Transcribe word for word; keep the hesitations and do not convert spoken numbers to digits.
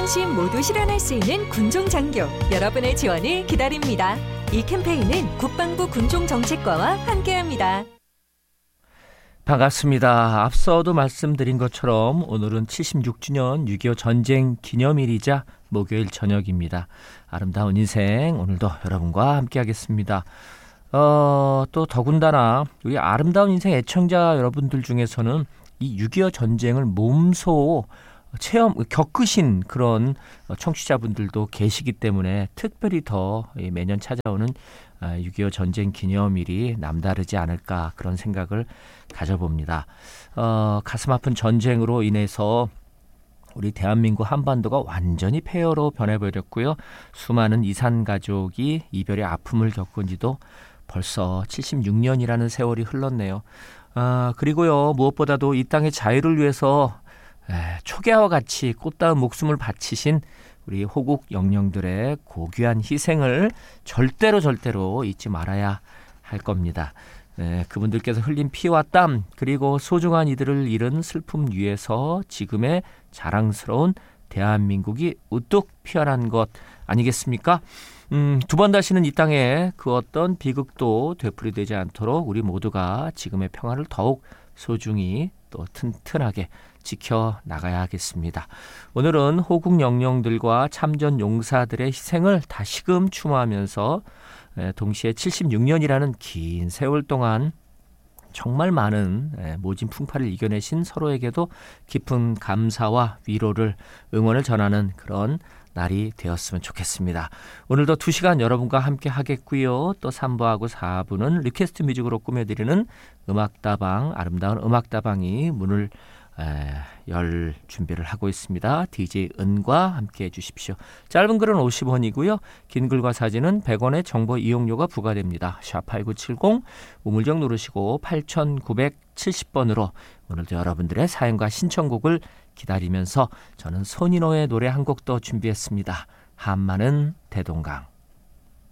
안심 모두 실현할 수 있는 군종장교 여러분의 지원을 기다립니다. 이 캠페인은 국방부 군종정책과와 함께합니다. 반갑습니다. 앞서도 말씀드린 것처럼 오늘은 칠십육 주년 육이오 전쟁 기념일이자 목요일 저녁입니다. 아름다운 인생 오늘도 여러분과 함께하겠습니다. 어, 또 더군다나 우리 아름다운 인생 애청자 여러분들 중에서는 이 육이오 전쟁을 몸소 체험, 겪으신 그런 청취자분들도 계시기 때문에 특별히 더 매년 찾아오는 육이오 전쟁 기념일이 남다르지 않을까 그런 생각을 가져봅니다. 어, 가슴 아픈 전쟁으로 인해서 우리 대한민국 한반도가 완전히 폐허로 변해버렸고요. 수많은 이산 가족이 이별의 아픔을 겪은 지도 벌써 칠십육 년이라는 세월이 흘렀네요. 아, 그리고요, 무엇보다도 이 땅의 자유를 위해서 에, 초계와 같이 꽃다운 목숨을 바치신 우리 호국 영령들의 고귀한 희생을 절대로 절대로 잊지 말아야 할 겁니다. 에, 그분들께서 흘린 피와 땀 그리고 소중한 이들을 잃은 슬픔 위에서 지금의 자랑스러운 대한민국이 우뚝 피어난 것 아니겠습니까? 음, 두 번 다시는 이 땅에 그 어떤 비극도 되풀이되지 않도록 우리 모두가 지금의 평화를 더욱 소중히 또 튼튼하게 지켜나가야 하겠습니다. 오늘은 호국 영령들과 참전 용사들의 희생을 다시금 추모하면서 동시에 칠십육 년이라는 긴 세월 동안 정말 많은 모진 풍파를 이겨내신 서로에게도 깊은 감사와 위로를 응원을 전하는 그런 날이 되었으면 좋겠습니다. 오늘도 두 시간 여러분과 함께 하겠고요. 또 삼 부하고 사 부는 리퀘스트 뮤직으로 꾸며드리는 음악다방, 아름다운 음악다방이 문을 에, 열 준비를 하고 있습니다. 디제이 은과 함께 해주십시오. 짧은 글은 오십 원이고요. 긴 글과 사진은 백 원의 정보 이용료가 부과됩니다. 샵팔구칠공 우물정 누르시고 팔구칠공 번으로 오늘도 여러분들의 사연과 신청곡을 기다리면서 저는 손인호의 노래 한 곡 더 준비했습니다. 한마는 대동강.